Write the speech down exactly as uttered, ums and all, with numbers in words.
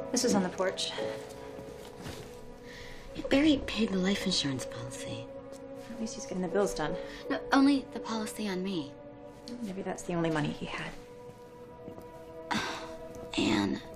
This is on the porch. Barry paid the life insurance policy. At least he's getting the bills done. No, only the policy on me. Maybe that's the only money he had. Anne,